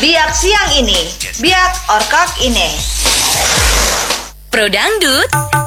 Biak siang ini, biak orkak ini. Pro Dangdut